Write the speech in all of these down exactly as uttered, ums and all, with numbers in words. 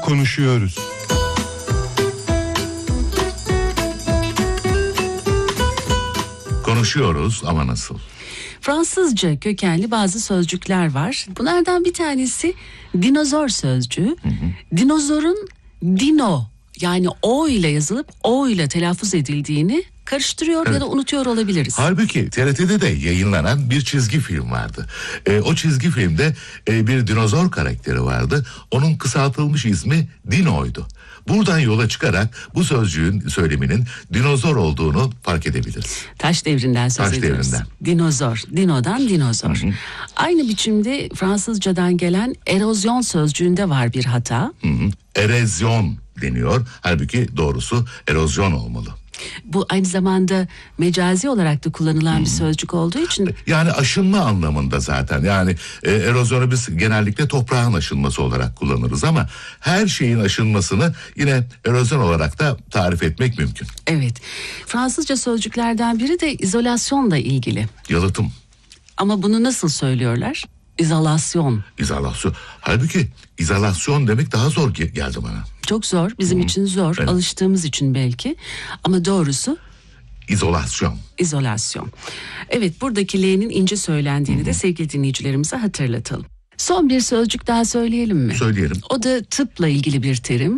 Konuşuyoruz. Konuşuyoruz ama nasıl? Fransızca kökenli bazı sözcükler var. Bunlardan bir tanesi dinozor sözcüğü. Hı hı. Dinozorun dino yani o ile yazılıp o ile telaffuz edildiğini karıştırıyor evet. ya da unutuyor olabiliriz. Halbuki T R T'de de yayınlanan bir çizgi film vardı. E, o çizgi filmde e, bir dinozor karakteri vardı. Onun kısaltılmış ismi Dino'ydu. Buradan yola çıkarak bu sözcüğün söyleminin dinozor olduğunu fark edebiliriz. Taş devrinden söz Taş ediyoruz. devrinden. Dinozor, dinodan dinozor. Hı hı. Aynı biçimde Fransızcadan gelen erozyon sözcüğünde var bir hata. Hı hı. Erozyon deniyor. Halbuki doğrusu erozyon olmalı. Bu aynı zamanda mecazi olarak da kullanılan hmm. bir sözcük olduğu için. Yani aşınma anlamında zaten. Yani e, erozyonu biz genellikle toprağın aşınması olarak kullanırız ama her şeyin aşınmasını yine erozyon olarak da tarif etmek mümkün. Evet. Fransızca sözcüklerden biri de izolasyonla ilgili. Yalıtım. Ama bunu nasıl söylüyorlar? İzolasyon. İzolasyon. Halbuki izolasyon demek daha zor ge- geldi bana. Çok zor. Bizim hmm. için zor. Evet. Alıştığımız için belki. Ama doğrusu İzolasyon. İzolasyon. Evet, buradaki L'nin ince söylendiğini hmm. de sevgili dinleyicilerimize hatırlatalım. Son bir sözcük daha söyleyelim mi? Söyleyelim. O da tıpla ilgili bir terim.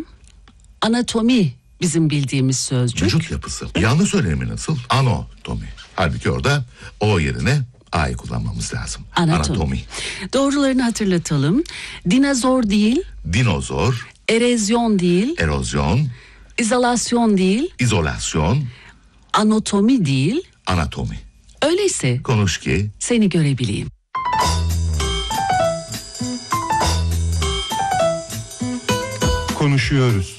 Anatomi bizim bildiğimiz sözcük. Vücut yapısı. Yanlış söylemi nasıl? Anatomi. Halbuki orada o yerine A'yı kullanmamız lazım. Anatomi. Anatomi. Doğrularını hatırlatalım. Dinozor değil. Dinozor. Erozyon değil. Erozyon. İzolasyon değil. İzolasyon. Anatomi değil. Anatomi. Öyleyse konuş ki seni görebileyim. Konuşuyoruz.